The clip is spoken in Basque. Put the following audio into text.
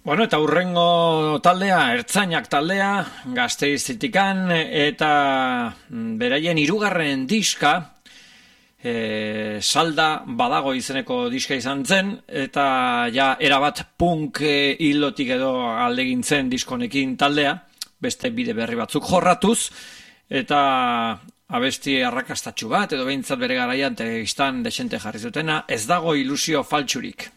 Bueno, eta hurrengo taldea, Ertzainak taldea, Gasteiztikan, eta beraien hirugarren diska, Salda badago izeneko diska izan zen, eta ja erabat punk hilotik edo aldegintzen diskonekin taldea, beste bide berri batzuk jorratuz, eta abesti arrakastatsu bat, edo behintzat bere garaian tegistan desente jarri zutena, ez dago ilusio faltsurik.